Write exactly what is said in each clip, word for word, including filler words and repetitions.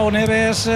Joao Neves.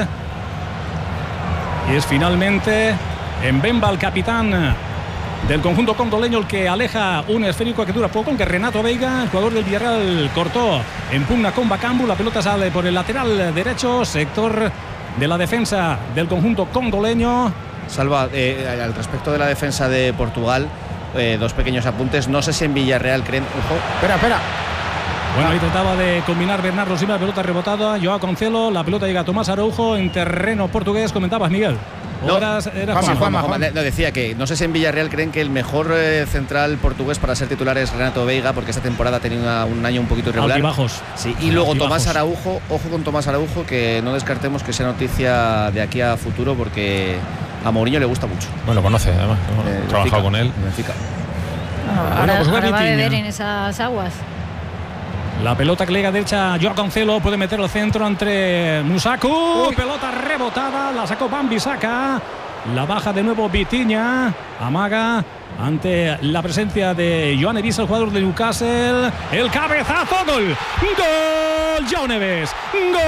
Y es finalmente Mbemba, el capitán del conjunto congoleño, el que aleja un esférico que dura poco, aunque Renato Veiga, el jugador del Villarreal, cortó en pugna con Bakambu. La pelota sale por el lateral derecho, sector de la defensa del conjunto congoleño. Salva, eh, al respecto de la defensa de Portugal, eh, dos pequeños apuntes. No sé si en Villarreal creen... Ojo. Espera, espera. Bueno, ahí trataba de combinar Bernardo Silva, la pelota rebotada, Joao Cancelo, la pelota llega a Tomás Araujo en terreno portugués. Comentabas, Miguel. No, Eras, eras Juanma, Juanma, Juanma, Juanma. Juanma. No, decía que no sé si en Villarreal creen que el mejor eh, central portugués para ser titular es Renato Veiga, porque esta temporada ha tenido una, un año un poquito irregular. Altibajos. Sí, y luego Altibajos. Tomás Araujo, ojo con Tomás Araujo, que no descartemos que sea noticia de aquí a futuro, porque a Mourinho le gusta mucho. Bueno, lo conoce además, he Eh, trabajado Benfica, con él. Benfica. Bueno, Bueno, ahora, pues ahora va a Vitinha. beber en esas aguas. La pelota que le llega a derecha, Joao Cancelo puede meter al centro entre Musaku. Uy. Pelota rebotada, la sacó Wan-Bissaka. La baja de nuevo Vitinha. Amaga ante la presencia de Joao Neves, el jugador de Newcastle. El cabezazo, gol. Gol, Joao Neves. Gol.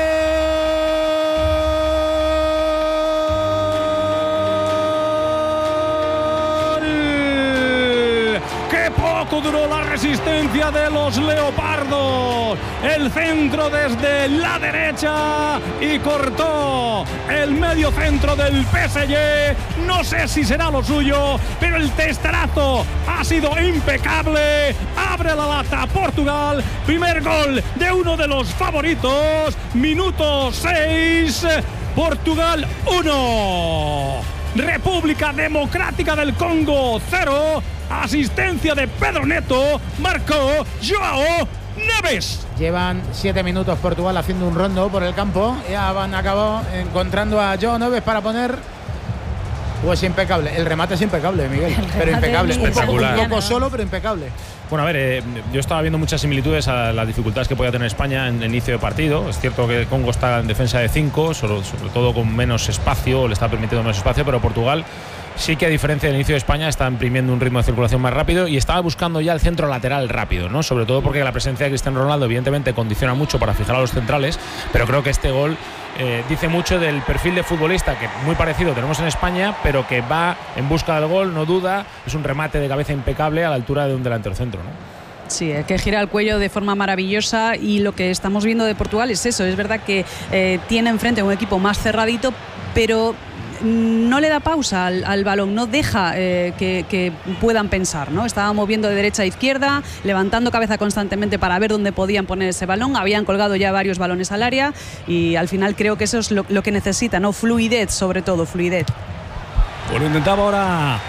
¡Qué poco duró la resistencia de los leopardos! El centro desde la derecha y cortó el medio centro del P S G. No sé si será lo suyo, pero el testarazo ha sido impecable. Abre la lata Portugal. Primer gol de uno de los favoritos. Minuto seis. Portugal uno. República Democrática del Congo cero. Asistencia de Pedro Neto. Marcó Joao Neves. Llevan siete minutos Portugal haciendo un rondo por el campo. Ya van acabado encontrando a Joao Neves para poner. Pues impecable. El remate es impecable, Miguel. Pero impecable. Un poco, un poco solo, pero impecable. Bueno, a ver, eh, yo estaba viendo muchas similitudes a las dificultades que podía tener España en el inicio de partido. Es cierto que Congo está en defensa de cinco, sobre, sobre todo con menos espacio, le está permitiendo menos espacio, pero Portugal sí que, a diferencia del inicio de España, está imprimiendo un ritmo de circulación más rápido y estaba buscando ya el centro lateral rápido, ¿no? Sobre todo porque la presencia de Cristiano Ronaldo evidentemente condiciona mucho para fijar a los centrales, pero creo que este gol eh, dice mucho del perfil de futbolista que muy parecido tenemos en España, pero que va en busca del gol, no duda, es un remate de cabeza impecable a la altura de un delantero centro, ¿no? Sí, que gira el cuello de forma maravillosa, y lo que estamos viendo de Portugal es eso. Es verdad que eh, tiene enfrente un equipo más cerradito, pero no le da pausa al, al balón, no deja eh, que, que puedan pensar, ¿no? Estaba moviendo de derecha a izquierda, levantando cabeza constantemente para ver dónde podían poner ese balón. Habían colgado ya varios balones al área y al final creo que eso es lo, lo que necesita, ¿no? Fluidez, sobre todo, fluidez. Pues lo intentaba ahora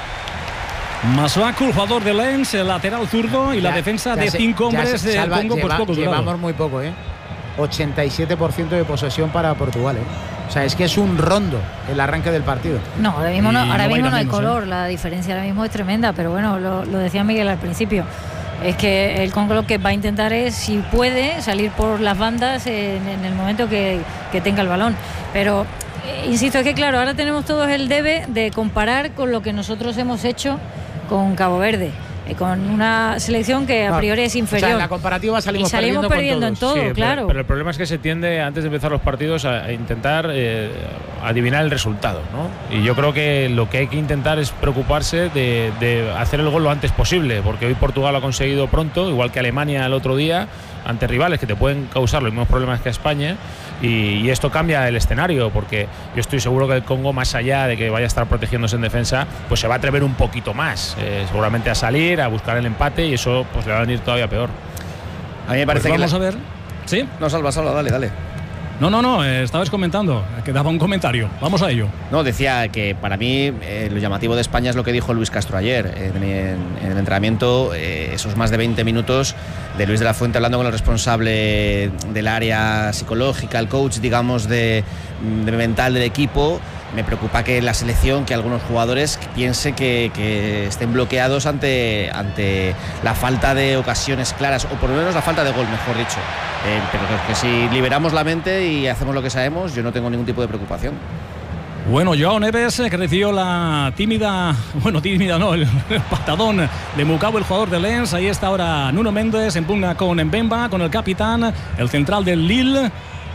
Masuaku, el jugador de Lens, el lateral zurdo, y ya, la defensa de se, cinco hombres de salva, Congo, lleva, pues poco llevamos durado. muy poco, ¿eh? ochenta y siete por ciento de posesión para Portugal, ¿eh? O sea, es que es un rondo el arranque del partido. No, ahora mismo no, ahora no, mismo no hay menos, color, ¿eh? La diferencia ahora mismo es tremenda, pero bueno, lo, lo decía Miguel al principio. Es que el Congo lo que va a intentar es, si puede, salir por las bandas en, en el momento que, que tenga el balón. Pero, eh, insisto, es que claro, ahora tenemos todos el debe de comparar con lo que nosotros hemos hecho con Cabo Verde, eh, con una selección que a priori es inferior. O sea, en la comparativa salimos, y salimos perdiendo, perdiendo en todo, sí, claro. Pero, pero el problema es que se tiende, antes de empezar los partidos, a, a intentar eh, adivinar el resultado, ¿no? Y yo creo que lo que hay que intentar es preocuparse de, de hacer el gol lo antes posible, porque hoy Portugal lo ha conseguido pronto, igual que Alemania el otro día, ante rivales que te pueden causar los mismos problemas que España, y, y esto cambia el escenario, porque yo estoy seguro que el Congo, más allá de que vaya a estar protegiéndose en defensa, pues se va a atrever un poquito más, eh, seguramente a salir, a buscar el empate, y eso pues le va a venir todavía peor. A mí me parece pues que vamos la... a ver. ¿Sí? No, Salva, Salva, dale, dale. No, no, no, eh, estabas comentando, que daba un comentario. Vamos a ello. No, decía que para mí eh, lo llamativo de España es lo que dijo Luis Castro ayer en, en, en el entrenamiento, eh, esos más de veinte minutos de Luis de la Fuente hablando con el responsable del área psicológica, el coach, digamos, de, de mental del equipo. Me preocupa que la selección, que algunos jugadores piense que, que estén bloqueados ante, ante la falta de ocasiones claras, o por lo menos la falta de gol, mejor dicho. Eh, pero que, que si liberamos la mente y hacemos lo que sabemos, yo no tengo ningún tipo de preocupación. Bueno, Joao Neves, que recibió la tímida, bueno, tímida no, el, el patadón de Mukau, el jugador de Lens. Ahí está ahora Nuno Méndez en pugna con Mbemba, con el capitán, el central del Lille.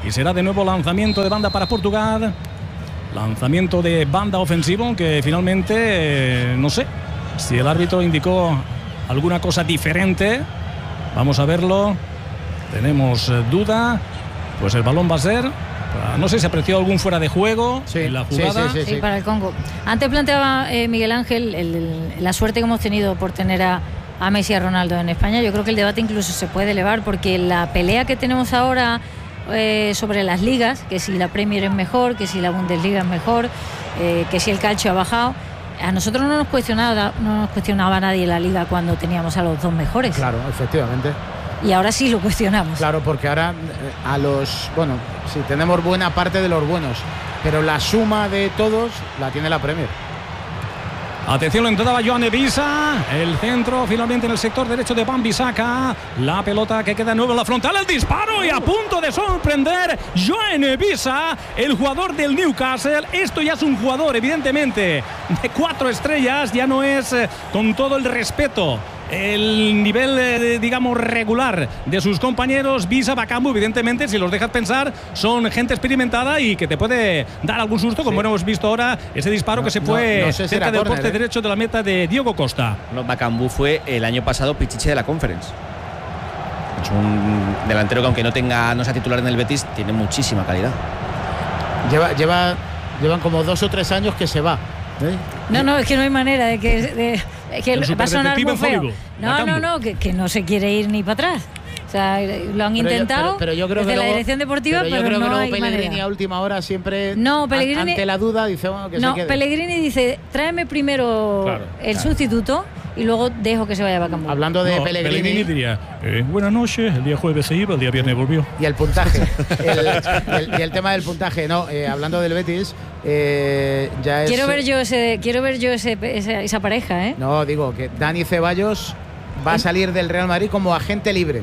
y será de nuevo lanzamiento de banda para Portugal. Lanzamiento de banda ofensivo que finalmente, eh, no sé si el árbitro indicó alguna cosa diferente. Vamos a verlo. Tenemos eh, duda. Pues el balón va a ser, no sé si apreció algún fuera de juego sí, en la jugada. Sí, sí, sí, sí, sí. para el Congo. Antes planteaba eh, Miguel Ángel el, el, la suerte que hemos tenido por tener a, a Messi y a Ronaldo en España. Yo creo que el debate incluso se puede elevar, porque la pelea que tenemos ahora eh, sobre las ligas, que si la Premier es mejor, que si la Bundesliga es mejor, eh, que si el calcio ha bajado, a nosotros no nos cuestionaba, no nos cuestionaba nadie la liga cuando teníamos a los dos mejores. Claro, efectivamente. Y ahora sí lo cuestionamos. Claro, porque ahora eh, a los... Bueno, sí, tenemos buena parte de los buenos, pero la suma de todos la tiene la Premier. Atención, la entrada va Joan Evisa. El centro finalmente en el sector derecho de Wan-Bissaka. La pelota que queda de nuevo en la frontal. El disparo y a punto de sorprender Joan Evisa, el jugador del Newcastle. Esto ya es un jugador, evidentemente, de cuatro estrellas. Ya no es, eh, con todo el respeto, el nivel, eh, digamos, regular de sus compañeros. Visa, Bakambu, evidentemente, si los dejas pensar, son gente experimentada y que te puede dar algún susto, como sí. hemos visto ahora, ese disparo no, que se fue no, no sé si cerca del corner, poste eh. derecho de la meta de Diogo Costa. No, Bakambu fue el año pasado Pichichi de la Conference. Es un delantero que, aunque no tenga, no sea titular en el Betis, tiene muchísima calidad. Lleva, lleva, llevan como dos o tres años que se va. ¿Eh? No, no, es que no hay manera de que, de, de que va a sonar muy feo. No, no, no, que, que no se quiere ir ni para atrás. O sea, lo han pero intentado yo, pero, pero yo creo desde que la luego, dirección deportiva, pero, yo pero creo no que hay Pellegrini manera. A última hora siempre, no, Pellegrini, ante la duda, dice bueno, que no, se quede. Pellegrini dice, tráeme primero claro, el claro. sustituto y luego dejo que se vaya a Bakambu. Hablando de no, Pellegrini, Pellegrini diría, eh, buenas noches, el día jueves se iba, el día viernes volvió. Y el puntaje, el, el, y el tema del puntaje, no, eh, hablando del Betis, eh, ya es... Quiero ver yo, ese, quiero ver yo ese, esa, esa pareja, ¿eh? No, digo que Dani Ceballos va a salir del Real Madrid como agente libre.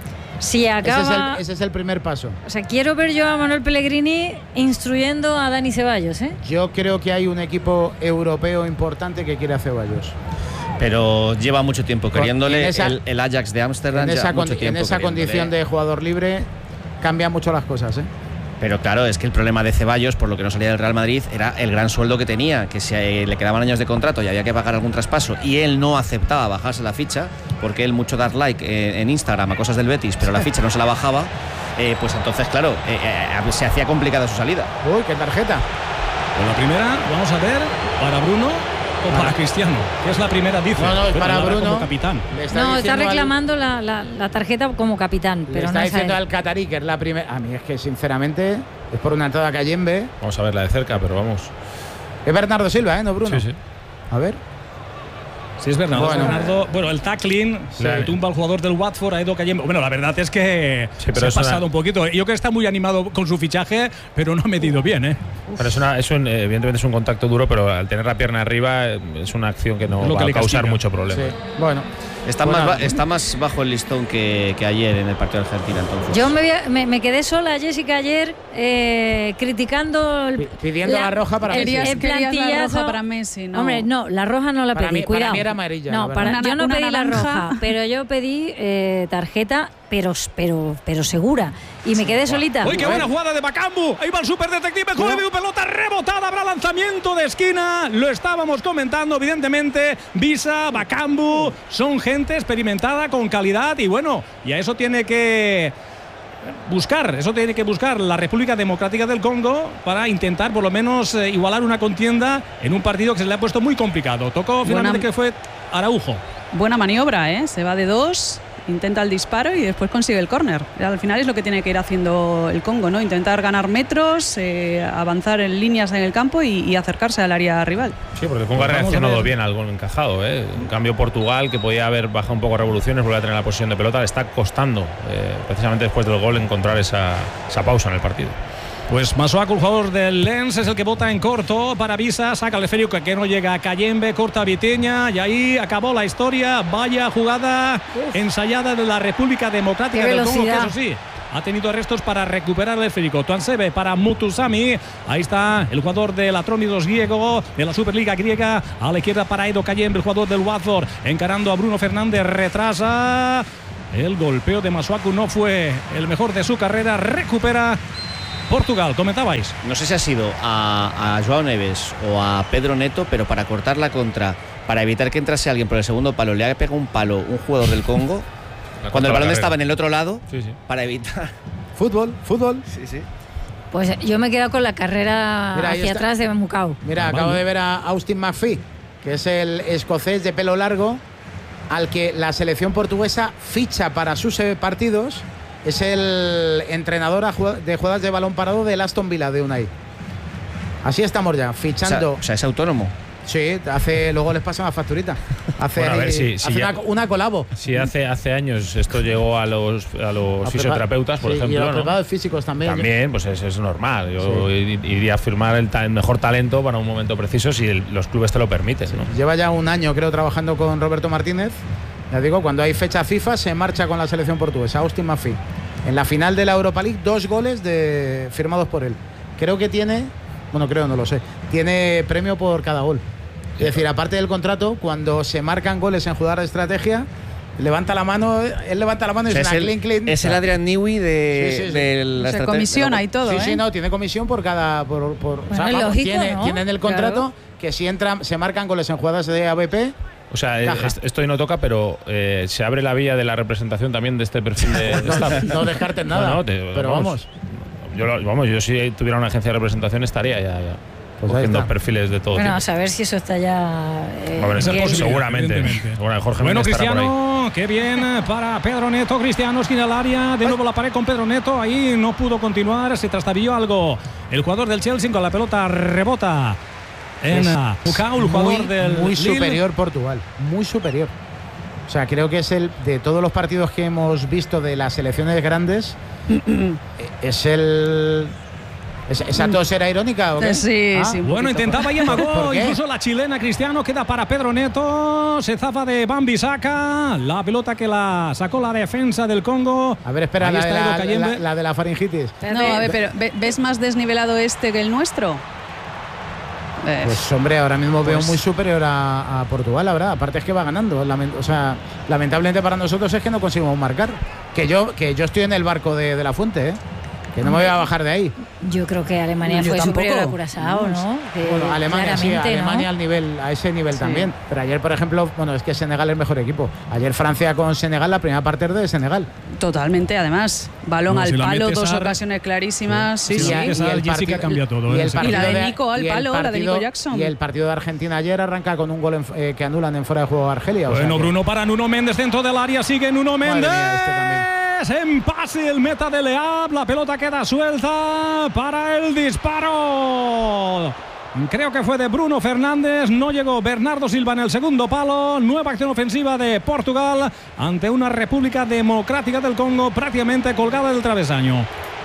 Si acaba, ese, es el, ese es el primer paso. O sea, quiero ver yo a Manuel Pellegrini instruyendo a Dani Ceballos, ¿eh? Yo creo que hay un equipo europeo importante que quiere a Ceballos. Pero lleva mucho tiempo queriéndole. Esa, el, el Ajax de Ámsterdam. En esa, mucho en esa condición de jugador libre cambian mucho las cosas, ¿eh? Pero claro, es que el problema de Ceballos, por lo que no salía del Real Madrid, era el gran sueldo que tenía, que si le quedaban años de contrato y había que pagar algún traspaso, y él no aceptaba bajarse la ficha, porque él mucho dar like en Instagram a cosas del Betis, pero la ficha no se la bajaba, eh, pues entonces, claro, eh, eh, se hacía complicada su salida. Uy, qué tarjeta. Pues la primera, vamos a ver, para Bruno o para Cristiano, que es la primera, dice. No, no, es para Bruno. Como capitán. Está no, está reclamando al, la, la, la tarjeta como capitán, le pero está no diciendo al catarí que es la primera. A mí es que, sinceramente, es por una entrada a Cayembe. Vamos a verla de cerca, pero vamos. Es Bernardo Silva, ¿eh? No Bruno. Sí, sí. A ver. Sí, es Bernardo. Bueno, Bernardo, bueno el tackling sí. se tumba al jugador del Watford, a Edo Cayembe. Bueno, la verdad es que sí, pero se ha pasado una... un poquito. Yo creo que está muy animado con su fichaje, pero no ha medido bien, ¿eh? Pero es una, es un, evidentemente es un contacto duro, pero al tener la pierna arriba es una acción que no va que a causar castiga. mucho problema. Sí. Bueno. Está, bueno, más, está más bajo el listón que, que ayer en el partido de Argentina, entonces. Yo me, me, me quedé sola, Jessica, ayer eh, criticando el, pidiendo la, la roja para Messi. Messi. El plantillazo la roja para Messi, ¿no? Hombre, no, la roja no la para pedí, mí, cuidado. Para mí era amarilla. No, para, una, yo no pedí naranja. la roja, pero yo pedí eh, tarjeta, pero, pero, pero segura. Y me quedé solita. ¡Uy, qué buena jugada de Bakambu! Ahí va el superdetective, con el pelota rebotada, habrá lanzamiento de esquina. Lo estábamos comentando, evidentemente. Visa, Bakambu, son gente experimentada, con calidad, y bueno, y a eso tiene que buscar, eso tiene que buscar la República Democrática del Congo para intentar por lo menos eh, igualar una contienda en un partido que se le ha puesto muy complicado. Tocó finalmente buena, que fue Araujo. Buena maniobra, ¿eh? Se va de dos, intenta el disparo y después consigue el córner. Al final es lo que tiene que ir haciendo el Congo, ¿no? Intentar ganar metros, eh, avanzar en líneas en el campo y, y acercarse al área rival. Sí, porque el Congo ha reaccionado bien al gol encajado, ¿eh? En cambio, Portugal, que podía haber bajado un poco revoluciones, vuelve a tener la posición de pelota, le está costando, eh, precisamente después del gol, encontrar esa, esa pausa en el partido. Pues Masuaku, el jugador del Lens, es el que bota en corto para Visa, saca el esférico que no llega a Cayembe, corta a Viteña y ahí acabó la historia. Vaya jugada Uf. ensayada de la República Democrática del Congo, que eso sí, ha tenido arrestos para recuperar el esférico. Tuansebe para Mutusami. Ahí está el jugador del Atrómidos griego, de la Superliga griega. A la izquierda para Edo Cayembe, el jugador del Watford, encarando a Bruno Fernández, retrasa. El golpeo de Masuaku no fue el mejor de su carrera. Recupera Portugal, comentabais. No sé si ha sido a, a Joao Neves o a Pedro Neto, pero para cortar la contra, para evitar que entrase alguien por el segundo palo, le ha pegado un palo un jugador del Congo cuando el balón estaba en el otro lado, sí, sí. para evitar. Fútbol, fútbol. Sí, sí. Pues yo me he quedado con la carrera Mira, hacia atrás de Mucao. Mira, vale. Acabo de ver a Austin McPhee, que es el escocés de pelo largo, al que la selección portuguesa ficha para sus partidos. Es el entrenador de jugadas de balón parado del Aston Villa de Unai. Así estamos ya, fichando. O sea, o sea es autónomo. Sí, hace, luego les pasa una facturita. Hace, bueno, a ver, sí, hace sí, una, una colabo. Sí, hace, hace años esto llegó a los, a los a fisioterapeutas, por sí, ejemplo. Y a los ¿no? preparados físicos también. También, pues es, es normal. Yo sí. iría a firmar el, ta el mejor talento para un momento preciso si el, los clubes te lo permiten. Sí. ¿no? Lleva ya un año, creo, trabajando con Roberto Martínez. Ya digo, cuando hay fecha FIFA se marcha con la selección portuguesa. Austin McPhee. En la final de la Europa League, dos goles de, firmados por él. Creo que tiene, bueno, creo, no lo sé, tiene premio por cada gol. Es decir, aparte del contrato, cuando se marcan goles en jugar de estrategia, levanta la mano, él levanta la mano y o sea, es una clean, clean. Es el Adrián Newey de, sí, sí, sí. de la estrategia. Se comisiona y todo, Sí, ¿eh? sí, no, tiene comisión por cada... Por, por, bueno, o sea, vamos, lógico, tiene, ¿no? tiene en el contrato claro. que si entran, se marcan goles en jugadas de A B P... O sea, Caja. esto no toca, pero eh, se abre la vía de la representación también de este perfil de... no, no descartes nada, no, no, te, pero vamos. Yo, vamos, yo si tuviera una agencia de representación estaría ya, ya pues cogiendo perfiles de todo bueno, tipo. a saber si eso está ya... Eh, bueno, seguramente. Bueno, Jorge bueno Cristiano, qué bien para Pedro Neto. Cristiano, esquina del área, de nuevo la pared con Pedro Neto. Ahí no pudo continuar, se trastabilló algo. El jugador del Chelsea con la pelota rebota en Mucao, el jugador muy, del muy Lille. superior Portugal, muy superior. O sea, creo que es el de todos los partidos que hemos visto de las selecciones grandes, es el... ¿Es, ¿Esa tos era irónica o qué? Sí, ah, sí. Bueno, intentaba y amagó, incluso la chilena. Cristiano queda para Pedro Neto, se zafa de Wan-Bissaka, la pelota que la sacó la defensa del Congo. A ver, espera, la de la, la, la de la faringitis. No, a ver, pero ¿ves más desnivelado este que el nuestro? Pues hombre, ahora mismo pues, veo muy superior a, a Portugal, la verdad. Aparte es que va ganando. Lament, o sea, lamentablemente para nosotros es que no conseguimos marcar. Que yo, que yo estoy en el barco de, de la fuente, ¿eh? Que no me voy a bajar de ahí. Yo creo que Alemania yo fue tampoco. superior a Curazao, ¿no? Que bueno, Alemania sí, Alemania ¿no? al nivel, a ese nivel sí. también. Pero ayer, por ejemplo, bueno, es que Senegal es el mejor equipo. Ayer Francia con Senegal, la primera parte de Senegal. Totalmente, además. Balón no, al si palo, dos ar... ocasiones clarísimas. Sí, sí. sí. Y, y, el partido, cambia todo. Y, ¿eh? el y la de Nico al palo, partido, la de Nico Jackson. Y el partido de Argentina ayer arranca con un gol en, eh, que anulan en fuera de juego a Argelia. Bueno, o sea Bruno que... para Nuno Méndez dentro del área, sigue Nuno Méndez. Madre mía, este también. En pase el meta de Leab, la pelota queda suelta para el disparo. Creo que fue de Bruno Fernández, no llegó Bernardo Silva en el segundo palo. Nueva acción ofensiva de Portugal ante una República Democrática del Congo prácticamente colgada del travesaño.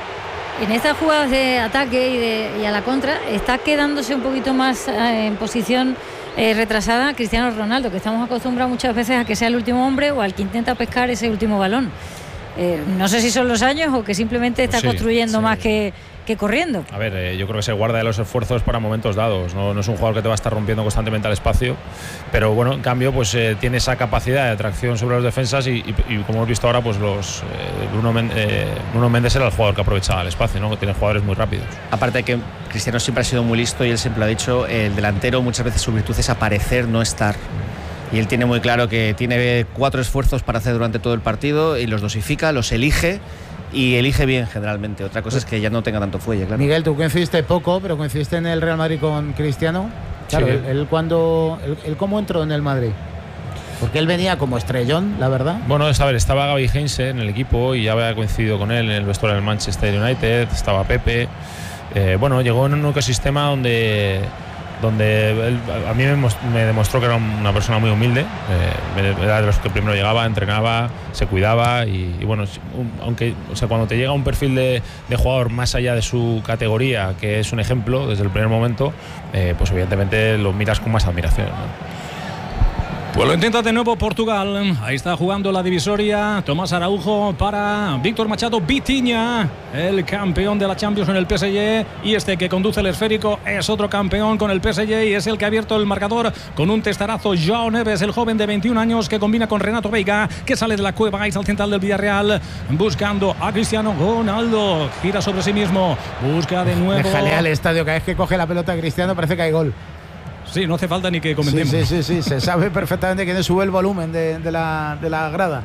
En estas jugadas de ataque y, de, y a la contra está quedándose un poquito más eh, en posición eh, retrasada Cristiano Ronaldo, que estamos acostumbrados muchas veces a que sea el último hombre o al que intenta pescar ese último balón. Eh, no sé si son los años o que simplemente está sí, construyendo sí. más que, que corriendo. A ver, eh, yo creo que se guarda de los esfuerzos para momentos dados. No, no es un jugador que te va a estar rompiendo constantemente al espacio, pero bueno, en cambio, pues eh, tiene esa capacidad de atracción sobre los defensas y, y, y como hemos visto ahora, pues los eh, Bruno, Men, eh, Bruno Méndez era el jugador que aprovechaba el espacio, ¿no? Que tiene jugadores muy rápidos. Aparte de que Cristiano siempre ha sido muy listo y él siempre lo ha dicho, el delantero muchas veces su virtud es aparecer, no estar. Y él tiene muy claro que tiene cuatro esfuerzos para hacer durante todo el partido y los dosifica, los elige y elige bien generalmente. Otra cosa es que ya no tenga tanto fuelle, claro. Miguel, tú coincidiste poco, pero coincidiste en el Real Madrid con Cristiano. Claro, sí. él, él cuando él, él cómo entró en el Madrid. Porque él venía como estrellón, la verdad. Bueno, a ver, estaba Gaby Heinze en el equipo y ya había coincidido con él en el vestuario del Manchester United, estaba Pepe. Eh, bueno, llegó en un ecosistema donde... donde él, a mí me, me demostró que era una persona muy humilde, eh, era de los que primero llegaba, entrenaba, se cuidaba y, y bueno, aunque, o sea, cuando te llega un perfil de, de jugador más allá de su categoría, que es un ejemplo desde el primer momento, eh, pues evidentemente lo miras con más admiración, ¿no? Pues lo intenta de nuevo Portugal. Ahí está jugando la divisoria. Tomás Araujo para Víctor Machado. Vitinha, el campeón de la Champions en el P S G. Y este que conduce el esférico es otro campeón con el P S G y es el que ha abierto el marcador con un testarazo. Joao Neves, el joven de veintiún años que combina con Renato Veiga, que sale de la cueva. Ahí está el central del Villarreal buscando a Cristiano Ronaldo. Gira sobre sí mismo. Busca de nuevo. Me jalea el estadio. Cada vez que coge la pelota Cristiano parece que hay gol. Sí, no hace falta ni que comentemos. Sí, sí, sí, sí. Se sabe perfectamente que sube el volumen de, de, la, de la grada.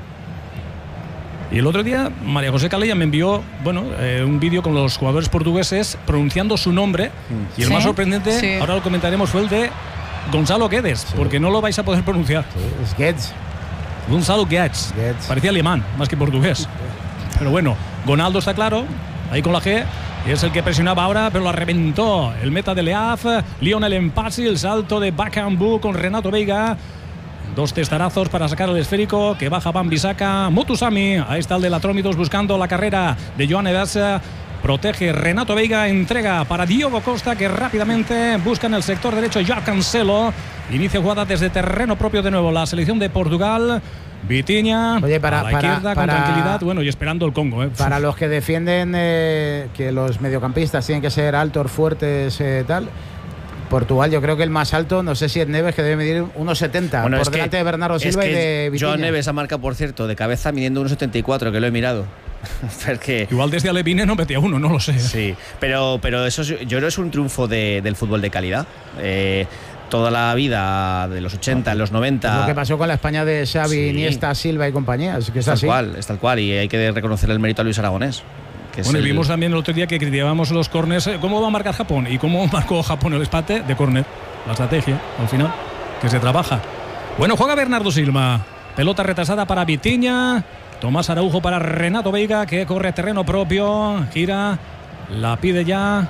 Y el otro día María José Calella me envió, bueno, eh, un vídeo con los jugadores portugueses pronunciando su nombre. Y el ¿Sí? más sorprendente, Sí. ahora lo comentaremos, fue el de Gonzalo Guedes, sí. porque no lo vais a poder pronunciar. Sí, es Guedes. Gonzalo Guedes. Guedes. Parecía alemán, más que portugués. Pero bueno, Gonaldo está claro, ahí con la G. Es el que presionaba ahora, pero la reventó. El meta de Le Havre, Lionel Empassi, el salto de Bakambu con Renato Veiga. Dos testarazos para sacar el esférico, que baja Wan-Bissaka. Motusami, ahí está el de Latrómidos buscando la carrera de Joao Neves. Protege Renato Veiga, entrega para Diogo Costa, que rápidamente busca en el sector derecho Joao Cancelo. Inicia jugada desde terreno propio de nuevo la selección de Portugal. Vitinha, Oye, para, a la para, izquierda para, con tranquilidad, bueno, y esperando el Congo. ¿eh? Para los que defienden eh, que los mediocampistas tienen que ser altos, fuertes, eh, tal. Portugal, yo creo que el más alto, no sé si es Neves, que debe medir uno setenta, bueno, por es delante que, de Bernardo Silva es que y de Vitinha. Joao Neves ha marcado, por cierto, de cabeza midiendo uno setenta y cuatro, que lo he mirado. Porque, igual desde Alevine no metía uno, no lo sé. Sí, pero, pero eso es, yo creo que es un triunfo de, del fútbol de calidad. Eh, toda la vida de los ochenta, los noventa. Es lo que pasó con la España de Xavi, sí. Iniesta, Silva y compañía. Es que es tal así. cual, es tal cual, y hay que reconocer el mérito a Luis Aragonés. Que Bueno, es y el... vimos también el otro día que criticábamos los córners. ¿Cómo va a marcar Japón? ¿Y cómo marcó Japón el empate de córner? La estrategia, al final, que se trabaja. Bueno, juega Bernardo Silva. Pelota retrasada para Vitinha. Tomás Araujo para Renato Veiga, que corre terreno propio. Gira, la pide ya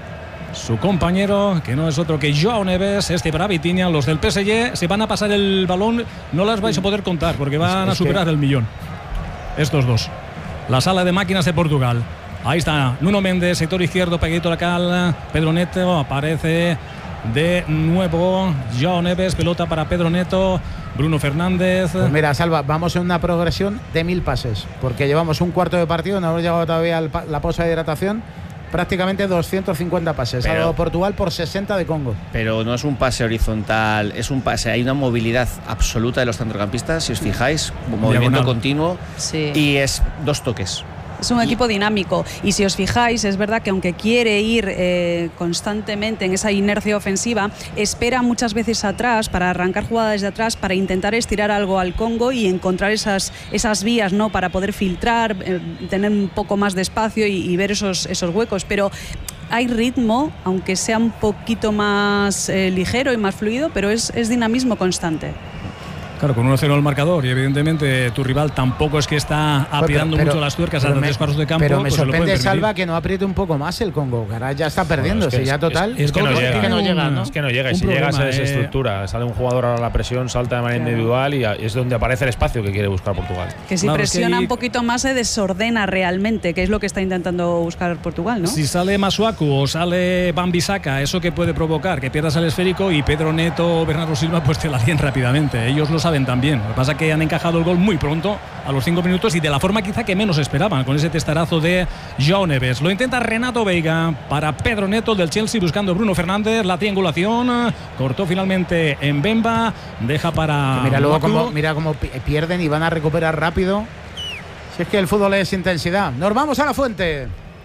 su compañero, que no es otro que Joao Neves. Este para Vitinha. Los del P S G se van a pasar el balón. No las vais a poder contar porque van es a superar que... el millón. Estos dos. La sala de máquinas de Portugal. Ahí está Nuno Méndez, sector izquierdo, pegadito a la cal. Pedro Neto aparece de nuevo. Joao Neves, pelota para Pedro Neto. Bruno Fernández. Pues mira, Salva, vamos en una progresión de mil pases, porque llevamos un cuarto de partido, no hemos llegado todavía a la pausa de hidratación. Prácticamente doscientos cincuenta pases. Pero, ha dado Portugal por sesenta de Congo. Pero no es un pase horizontal, es un pase. Hay una movilidad absoluta de los centrocampistas, si os fijáis, movimiento diagonal continuo. Sí. Y es dos toques. Es un equipo dinámico y si os fijáis es verdad que aunque quiere ir eh, constantemente en esa inercia ofensiva, espera muchas veces atrás para arrancar jugadas desde atrás, para intentar estirar algo al Congo y encontrar esas, esas vías, ¿no?, para poder filtrar, eh, tener un poco más de espacio y, y ver esos, esos huecos, pero hay ritmo, aunque sea un poquito más eh, ligero y más fluido, pero es, es dinamismo constante. Claro, con uno cero el marcador y evidentemente tu rival tampoco es que está apretando pero, mucho las tuercas a los tres cuartos de campo. Pero me pues sorprende, Salva, que no apriete un poco más el Congo. Caray, ya está perdiendo, Bueno, es que si ya es, total. Es, es, que no llega, que no llega, ¿no? Es que no llega, y Un si llega se problema, desestructura. Eh... Sale un jugador a la presión, salta de manera claro. individual y es donde aparece el espacio que quiere buscar Portugal. Que si claro, presiona es que ahí... un poquito más se desordena realmente, que es lo que está intentando buscar Portugal, ¿no? Si sale Masuaku o sale Wan-Bissaka, eso que puede provocar que pierdas el esférico y Pedro Neto o Bernardo Silva pues te la líen rápidamente. Ellos lo saben también. Lo que pasa es que han encajado el gol muy pronto, a los cinco minutos y de la forma quizá que menos esperaban, con ese testarazo de Joao Neves. Lo intenta Renato Veiga para Pedro Neto del Chelsea buscando a Bruno Fernández, la triangulación, cortó finalmente en Bemba, deja para... Mira luego cómo, mira cómo pierden y van a recuperar rápido. Si es que el fútbol es intensidad. Nos vamos a la fuente.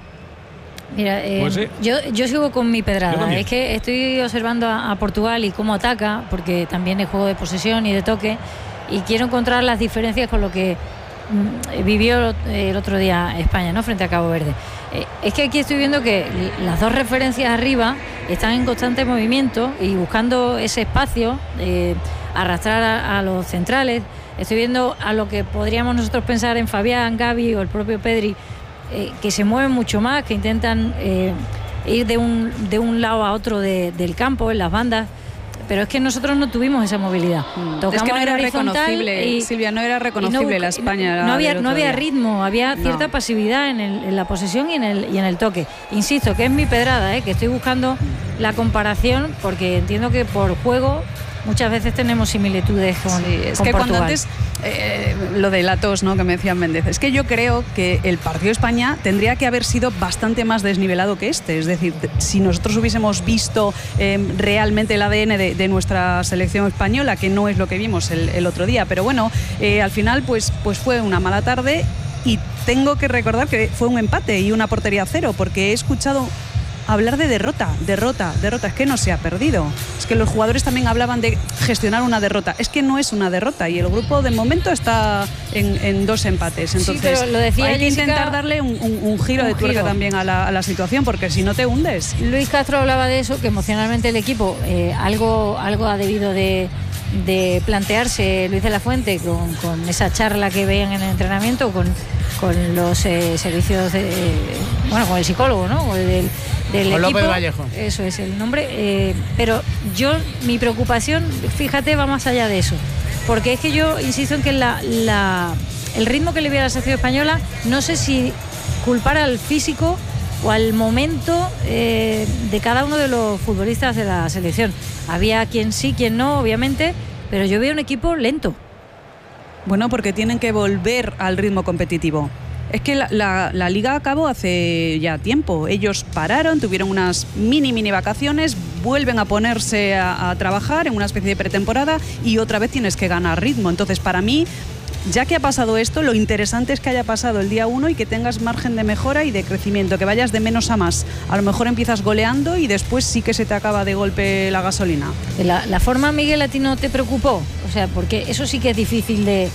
Mira, eh, pues sí. yo, yo sigo con mi pedrada. Es que estoy observando a, a Portugal y cómo ataca, porque también es juego de posesión y de toque, y quiero encontrar las diferencias con lo que mm, vivió el otro día España, ¿no?, frente a Cabo Verde. Eh, es que aquí estoy viendo que las dos referencias arriba están en constante movimiento y buscando ese espacio, eh, arrastrar a, a los centrales. Estoy viendo a lo que podríamos nosotros pensar en Fabián, Gavi o el propio Pedri, eh, que se mueven mucho más, que intentan eh, ir de un, de un lado a otro de, del campo, en las bandas. Pero es que nosotros no tuvimos esa movilidad. Tocamos es que no era reconocible, y, Silvia, no era reconocible no, la España. No, no había, no había día. ritmo, había cierta no. pasividad en, el, en la posesión y en, el, y en el toque. Insisto, que es mi pedrada, ¿eh? que estoy buscando la comparación, porque entiendo que por juego muchas veces tenemos similitudes con, sí, es con que Portugal. Cuando antes, eh, lo de la tos, ¿no?, que me decía Méndez, es que yo creo que el partido de España tendría que haber sido bastante más desnivelado que este. Es decir, si nosotros hubiésemos visto eh, realmente el A D N de, de nuestra selección española, que no es lo que vimos el, el otro día, pero bueno, eh, al final pues, pues fue una mala tarde y tengo que recordar que fue un empate y una portería cero, porque he escuchado hablar de derrota, derrota, derrota. Es que no se ha perdido. Es que los jugadores también hablaban de gestionar una derrota. Es que no es una derrota y el grupo de momento está en, en dos empates. Entonces, sí, pero lo decía hay que Jessica, intentar darle un, un, un giro un de tuerca giro. también a la, a la situación, porque si no te hundes. Luis Castro hablaba de eso, que emocionalmente el equipo eh, algo, algo ha debido de, de plantearse Luis de la Fuente con, con esa charla que veían en el entrenamiento, con, con los eh, servicios, de, eh, bueno, con el psicólogo, ¿no? Del, del con equipo. López Vallejo. Eso es el nombre. Eh, pero yo, mi preocupación, fíjate, va más allá de eso. Porque es que yo insisto en que la, la, el ritmo que le viene a la selección española, no sé si culpar al físico o al momento eh, de cada uno de los futbolistas de la selección. Había quien sí, quien no, obviamente, pero yo veo un equipo lento. Bueno, porque tienen que volver al ritmo competitivo. Es que la, la, la liga acabó hace ya tiempo. Ellos pararon, tuvieron unas mini, mini vacaciones, vuelven a ponerse a, a trabajar en una especie de pretemporada y otra vez tienes que ganar ritmo. Entonces, para mí, ya que ha pasado esto, lo interesante es que haya pasado el día uno y que tengas margen de mejora y de crecimiento, que vayas de menos a más. A lo mejor empiezas goleando y después sí que se te acaba de golpe la gasolina. La, la forma, Miguel, ¿a ti no te preocupó? O sea, porque eso sí que es difícil de...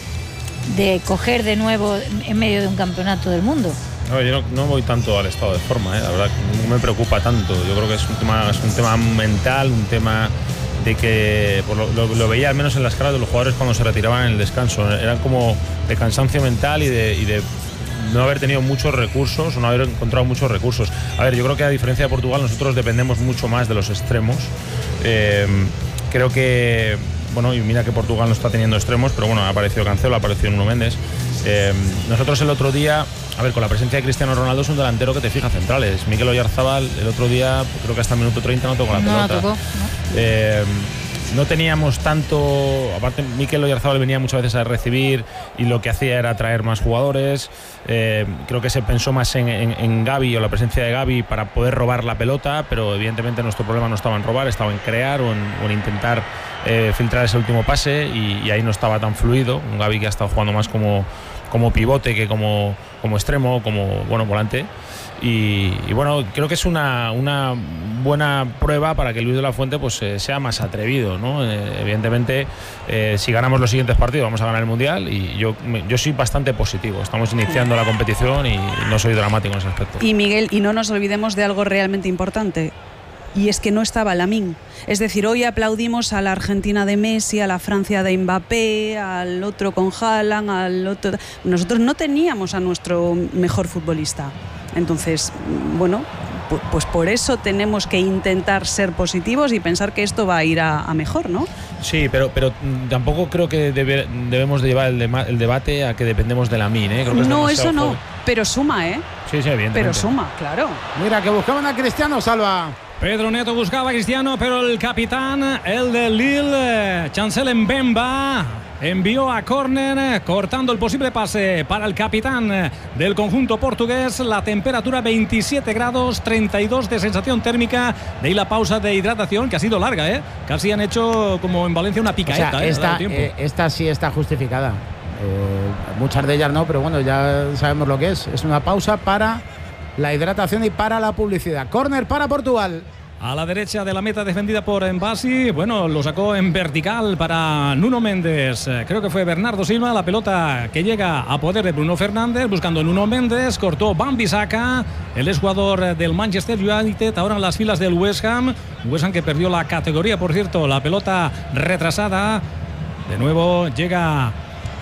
de coger de nuevo en medio de un campeonato del mundo. No, yo no, no voy tanto al estado de forma, ¿eh? La verdad no me preocupa tanto. Yo creo que es un tema, es un tema mental, un tema de que por lo, lo, lo veía al menos en las caras de los jugadores cuando se retiraban en el descanso. Eran como de cansancio mental y de, y de no haber tenido muchos recursos o no haber encontrado muchos recursos. A ver, yo creo que a diferencia de Portugal nosotros dependemos mucho más de los extremos. Eh, creo que bueno, y mira que Portugal no está teniendo extremos, pero bueno, ha aparecido Cancelo, ha aparecido Nuno Méndez. Eh, nosotros el otro día, a ver, con la presencia de Cristiano Ronaldo es un delantero que te fija centrales. Mikel Oyarzabal el otro día, creo que hasta el minuto treinta no tocó la no pelota. La tocó, no. Eh, no teníamos tanto, aparte Mikel Oyarzabal venía muchas veces a recibir y lo que hacía era traer más jugadores. Eh, creo que se pensó más en, en, en Gavi o la presencia de Gavi para poder robar la pelota, pero evidentemente nuestro problema no estaba en robar, estaba en crear o en, o en intentar eh, filtrar ese último pase y, y ahí no estaba tan fluido. Un Gavi que ha estado jugando más como, como pivote que como, como extremo, como bueno, volante. Y, y bueno, creo que es una, una buena prueba para que Luis de la Fuente pues eh, sea más atrevido, ¿no? Eh, evidentemente, eh, si ganamos los siguientes partidos vamos a ganar el Mundial y yo, yo soy bastante positivo. Estamos iniciando la competición y no soy dramático en ese aspecto. Y Miguel, y no nos olvidemos de algo realmente importante. Y es que no estaba Lamine. Es decir, hoy aplaudimos a la Argentina de Messi, a la Francia de Mbappé, al otro con Haaland, al otro... Nosotros no teníamos a nuestro mejor futbolista. Entonces, bueno, pues por eso tenemos que intentar ser positivos y pensar que esto va a ir a, a mejor, ¿no? Sí, pero, pero tampoco creo que debe, debemos de llevar el, de, el debate a que dependemos de Lamine, ¿eh? Creo que no, es eso no, joven. Pero suma, ¿eh? Sí, sí, evidentemente. Pero suma, claro. Mira, que buscaban a Cristiano, Salva. Pedro Neto buscaba a Cristiano, pero el capitán, el de Lille, Chancel Mbemba, envió a córner, cortando el posible pase para el capitán del conjunto portugués. La temperatura veintisiete grados, treinta y dos de sensación térmica. De ahí la pausa de hidratación, que ha sido larga, ¿eh? Casi han hecho, como en Valencia, una picaeta. O sea, esta, ¿eh? eh, esta sí está justificada. Eh, muchas de ellas no, pero bueno, ya sabemos lo que es. Es una pausa para la hidratación y para la publicidad. Córner para Portugal. A la derecha de la meta defendida por Mbassi. Bueno, lo sacó en vertical para Nuno Méndez. Creo que fue Bernardo Silva. La pelota que llega a poder de Bruno Fernández. Buscando Nuno Méndez. Cortó Wan-Bissaka, el exjugador del Manchester United. Ahora en las filas del West Ham. West Ham que perdió la categoría, por cierto. La pelota retrasada. De nuevo llega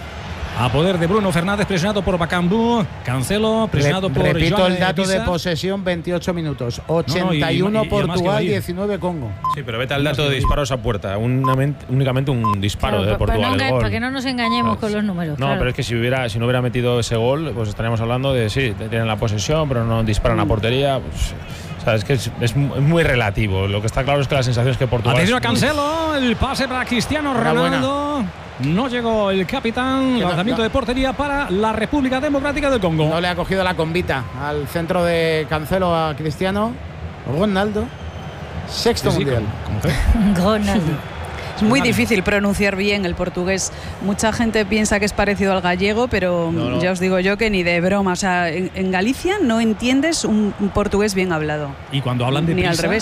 a poder de Bruno Fernández, presionado por Bakambu. Cancelo, presionado Re, por repito Joan el dato Pisa. de posesión, veintiocho minutos. ochenta y uno no, no, y, y, y Portugal, diecinueve Congo. Sí, pero vete al dato de disparos a puerta. Unamente, únicamente un disparo Claro, de Portugal. para, no, el gol. para que no nos engañemos Pues, con los números. No, claro. pero es que si, hubiera, si no hubiera metido ese gol, pues estaríamos hablando de sí, tienen la posesión, pero no disparan mm. a portería. Pues, O sea, es que es, es muy relativo. Lo que está claro es que la sensación es que Portugal... Atención a Cancelo, el pase para Cristiano Ronaldo. No llegó el capitán, no, lanzamiento no. de portería para la República Democrática del Congo. No le ha cogido la combita al centro de Cancelo a Cristiano Ronaldo. Sexto Sí, sí, mundial. como- como que- Ronaldo. Es muy difícil pronunciar bien el portugués. Mucha gente piensa que es parecido al gallego, pero No, no. ya os digo yo que ni de broma. O sea, en, en Galicia no entiendes un, un portugués bien hablado. Y cuando hablan de Ni al prisa, revés.